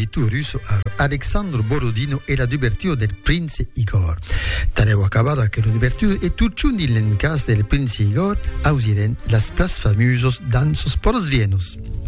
scritto russo Alexandro Borodino e la d'ouverture del Prince Igor. Taleu acabada che la d'ouverture e turciundi in cas del Prince Igor ausiren las plas famusos dansos por los vienos.